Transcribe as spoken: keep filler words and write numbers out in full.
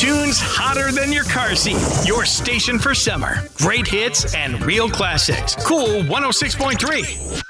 Tunes hotter than your car seat. Your station for summer. Great hits and real classics. Cool one oh six point three.